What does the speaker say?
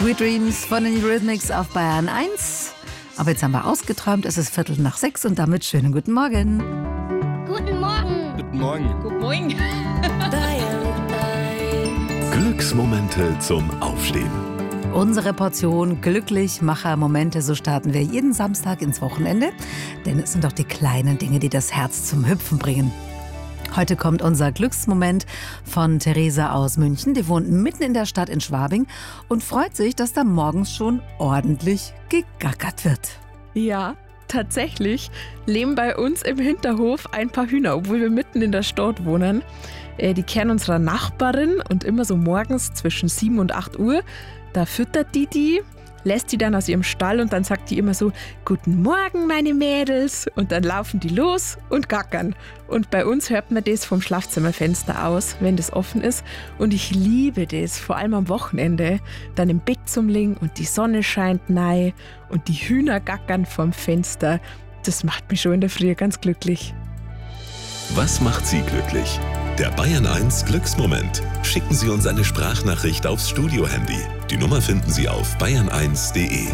Sweet Dreams von den Eurythmics auf Bayern 1. Aber jetzt haben wir ausgeträumt, es ist 5:45 und damit schönen guten Morgen. Guten Morgen. Guten Morgen. Guten Morgen. Glücksmomente zum Aufstehen. Unsere Portion Glücklichmacher-Momente, so starten wir jeden Samstag ins Wochenende. Denn es sind doch die kleinen Dinge, die das Herz zum Hüpfen bringen. Heute kommt unser Glücksmoment von Theresa aus München. Die wohnt mitten in der Stadt in Schwabing und freut sich, dass da morgens schon ordentlich gegackert wird. Ja, tatsächlich leben bei uns im Hinterhof ein paar Hühner, obwohl wir mitten in der Stadt wohnen. Die kehren unserer Nachbarin und immer so morgens zwischen 7 und 8 Uhr, da füttert die, lässt die dann aus ihrem Stall und dann sagt die immer so, guten Morgen meine Mädels, und dann laufen die los und gackern. Und bei uns hört man das vom Schlafzimmerfenster aus, wenn das offen ist, und ich liebe das, vor allem am Wochenende, dann im Bett zum Liegen und die Sonne scheint rein und die Hühner gackern vom Fenster. Das macht mich schon in der Früh ganz glücklich. Was macht Sie glücklich? Der Bayern 1 Glücksmoment. Schicken Sie uns eine Sprachnachricht aufs Studio-Handy. Die Nummer finden Sie auf bayern1.de.